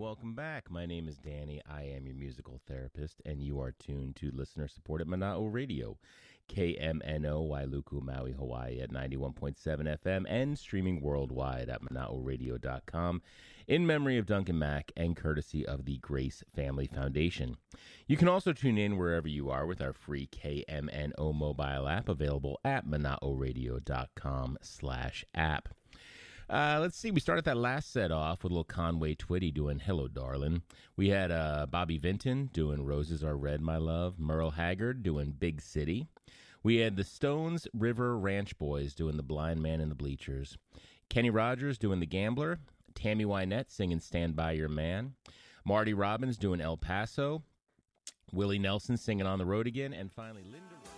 welcome back. My name is Danny. I am your musical therapist, and you are tuned to listener supported Mana'o Radio, KMNO, Wailuku, Maui, Hawaii at 91.7 FM and streaming worldwide at mana'oradio.com in memory of Duncan Mack and courtesy of the Grace Family Foundation. You can also tune in wherever you are with our free KMNO mobile app available at mana'oradio.com/app. Let's see. We started that last set off with a little Conway Twitty doing Hello, Darlin'. We had Bobby Vinton doing Roses Are Red, My Love. Merle Haggard doing Big City. We had the Stones River Ranch Boys doing The Blind Man in the Bleachers. Kenny Rogers doing The Gambler. Tammy Wynette singing Stand By Your Man. Marty Robbins doing El Paso. Willie Nelson singing On the Road Again. And finally, Linda...